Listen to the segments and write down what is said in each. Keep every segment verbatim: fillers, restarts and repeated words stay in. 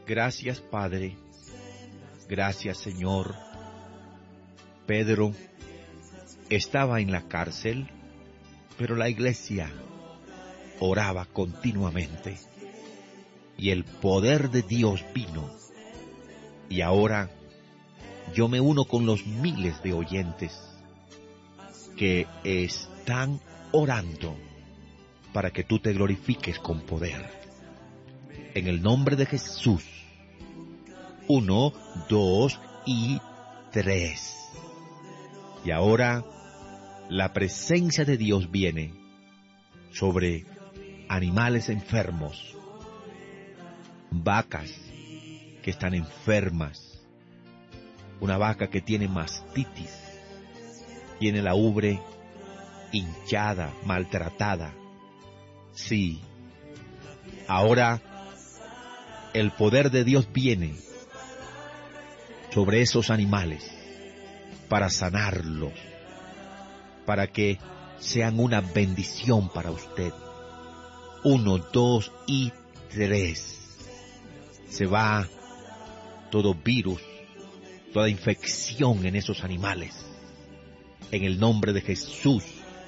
Gracias, Padre. Gracias, Señor. Pedro estaba en la cárcel, pero la iglesia oraba continuamente. Y el poder de Dios vino. Y ahora yo me uno con los miles de oyentes que están orando para que tú te glorifiques con poder. En el nombre de Jesús. Uno, dos y tres. Y ahora la presencia de Dios viene sobre animales enfermos, vacas que están enfermas, una vaca que tiene mastitis, tiene la ubre hinchada, maltratada. Sí, ahora el poder de Dios viene sobre esos animales para sanarlos, para que sean una bendición para usted. Uno, dos y tres. Se va todo virus, toda infección en esos animales. En el nombre de Jesús,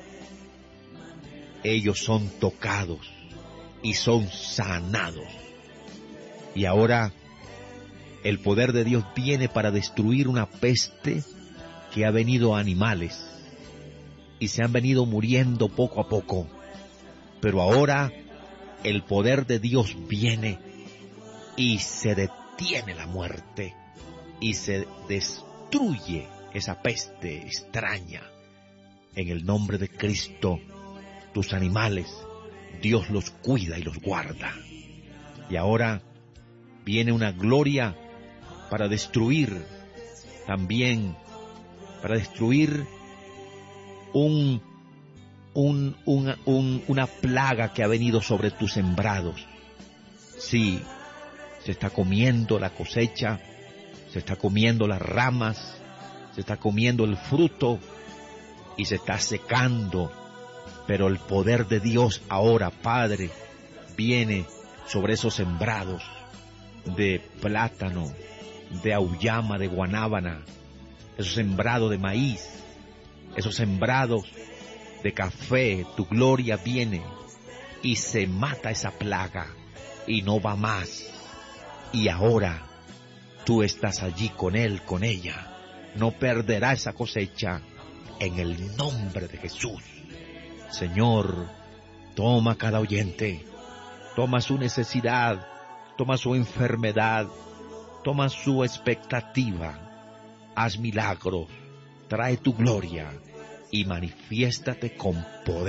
ellos son tocados y son sanados. Y ahora el poder de Dios viene para destruir una peste que ha venido a animales y se han venido muriendo poco a poco. Pero ahora el poder de Dios viene y se detiene la muerte y se destruye esa peste extraña. En el nombre de Cristo, tus animales, Dios los cuida y los guarda. Y ahora viene una gloria para destruir, también para destruir un, un, un, un, una plaga que ha venido sobre tus sembrados. Sí, se está comiendo la cosecha, se está comiendo las ramas, se está comiendo el fruto y se está secando. Pero el poder de Dios ahora, Padre, viene sobre esos sembrados de plátano, de auyama, de guanábana, esos sembrados de maíz, esos sembrados de café. Tu gloria viene y se mata esa plaga y no va más. Y ahora tú estás allí con él, con ella. No perderá esa cosecha en el nombre de Jesús. Señor, toma cada oyente, toma su necesidad, toma su enfermedad, toma su expectativa. Haz milagros, trae tu gloria y manifiéstate con poder.